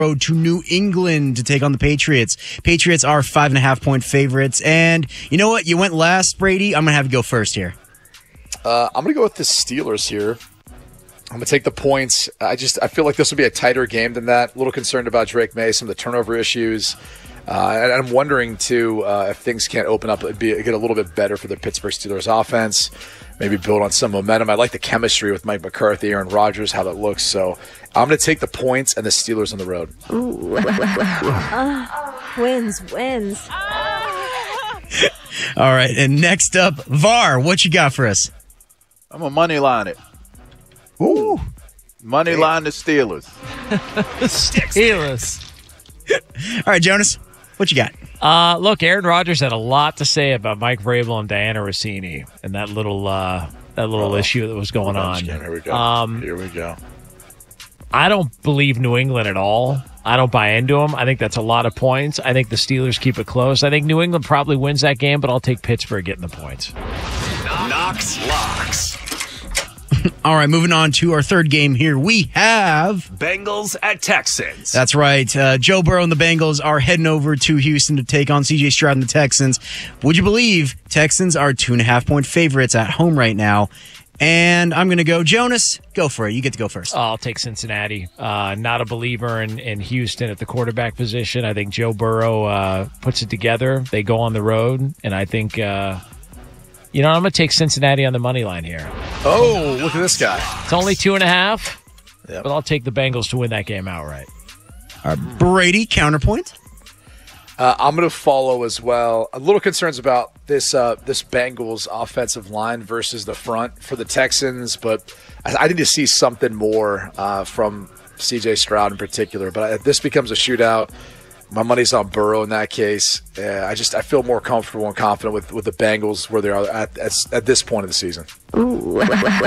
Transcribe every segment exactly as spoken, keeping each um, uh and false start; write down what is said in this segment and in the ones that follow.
road to New England to take on the Patriots. Patriots are five and a half point favorites. And you know what? You went last, Brady. I'm going to have you go first here. Uh, I'm going to go with the Steelers here. I'm going to take the points. I just I feel like this will be a tighter game than that. A little concerned about Drake May, some of the turnover issues. Uh, and I'm wondering, too, uh, if things can't open up, it'd be, get a little bit better for the Pittsburgh Steelers offense, maybe build on some momentum. I like the chemistry with Mike McCarthy, Aaron Rodgers, how that looks. So I'm going to take the points and the Steelers on the road. Ooh. uh, wins, wins. All right, and next up, V A R, what you got for us? I'm a money line it. Ooh. Money line the Steelers. Steelers. All right, Jonas, what you got? Uh, look, Aaron Rodgers had a lot to say about Mike Vrabel and Diana Rossini and that little uh, that little Uh-oh. issue that was going on. Here we go. Um, Here we go. I don't believe New England at all. I don't buy into them. I think that's a lot of points. I think the Steelers keep it close. I think New England probably wins that game, but I'll take Pittsburgh getting the points. Knox Locks. All right, moving on to our third game here. We have Bengals at Texans. That's right. Uh, Joe Burrow and the Bengals are heading over to Houston to take on C J Stroud and the Texans. Would you believe Texans are two and a half point favorites at home right now? And I'm going to go, Jonas, go for it. You get to go first. I'll take Cincinnati. Uh, not a believer in, in Houston at the quarterback position. I think Joe Burrow uh, puts it together. They go on the road, and I think, uh, you know, I'm going to take Cincinnati on the money line here. Oh, look at this guy. It's only two and a half, Yep. but I'll take the Bengals to win that game outright. All right, Brady, counterpoint. Uh, I'm going to follow as well. A little concerns about this uh, this Bengals offensive line versus the front for the Texans, but I, I need to see something more uh, from C J Stroud in particular. But if this becomes a shootout, my money's on Burrow in that case. Uh, I just I feel more comfortable and confident with, with the Bengals where they are at, at at this point of the season. Ooh.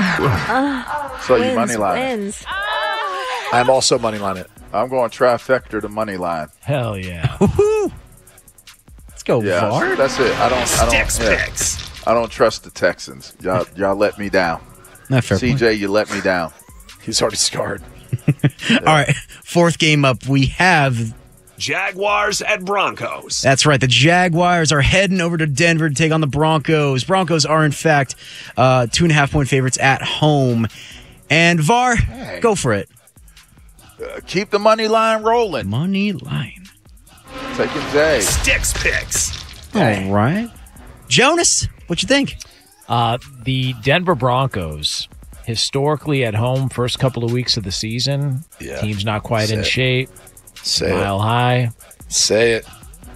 uh, So you wins, money line it. wins. I'm also money line it. I'm going trifecta to money line. Hell yeah. Woo-hoo. Let's go, Yeah, V A R. that's it. I don't. I Sticks don't. Yeah, picks. I don't trust the Texans. Y'all, y'all let me down. Not fair C J, you let me down. He's already scarred. All right, fourth game up, we have Jaguars at Broncos. That's right. The Jaguars are heading over to Denver to take on the Broncos. Broncos are, in fact, uh, two and a half point favorites at home. And V A R, Hey. go for it. Uh, keep the money line rolling. Money line. Taking Jay. Sticks picks. All right. Jonas, what you think? Uh, the Denver Broncos, historically at home, first couple of weeks of the season, Yeah. team's not quite Say in it. shape, Say mile high. it. Say it.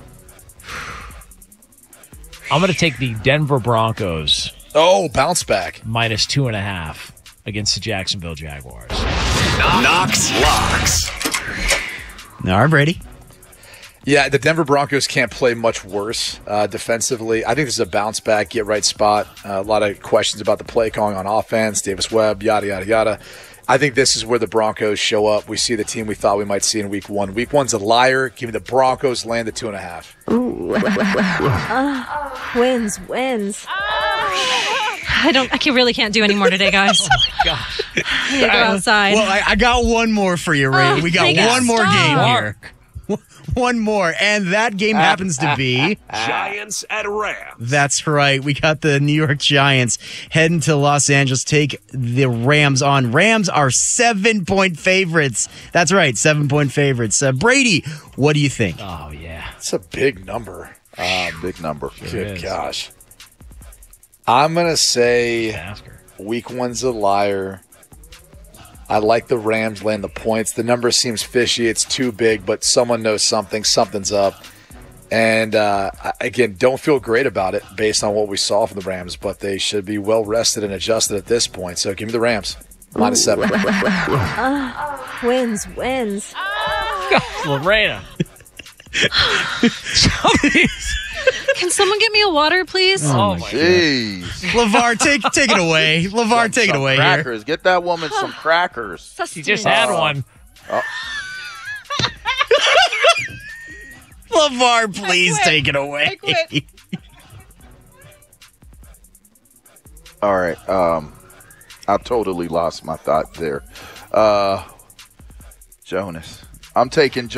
I'm going to take the Denver Broncos Oh, bounce back. minus two and a half against the Jacksonville Jaguars. Knox Locks. All right, Brady. Yeah, the Denver Broncos can't play much worse uh, defensively. I think this is a bounce back, get right spot. Uh, a lot of questions about the play calling on offense, Davis Webb, yada, yada, yada. I think this is where the Broncos show up. We see the team we thought we might see in week one. Week one's a liar. Give me the Broncos, land the two and a half. Ooh. uh, wins, wins. I don't. I can, really can't do any more today, guys. Oh, my gosh. I need to go outside. Well, I, I got one more for you, Ray. Oh, we got make it one more stop. game here. One more, and that game happens to be Giants at Rams. That's right. We got the New York Giants heading to Los Angeles, take the Rams on. Rams are seven-point favorites. That's right, seven-point favorites. Uh, Brady, what do you think? Oh, yeah. It's a big number. Um, Big number. good is. gosh. I'm going to say Tasker. week one's a liar. I like the Rams land the points. The number seems fishy. It's too big, but someone knows something. Something's up. And, uh, I- again, don't feel great about it based on what we saw from the Rams, but they should be well rested and adjusted at this point. So give me the Rams. Minus seven. uh, wins, wins. Lorena. Can someone get me a water, please? Oh, my God. Jeez. LeVar, take take it away. LeVar, take it Some away here. crackers. Get that woman some crackers. You just had Uh, one. LeVar, please take it away. All right. Um, I totally lost my thought there. Uh, Jonas. I'm taking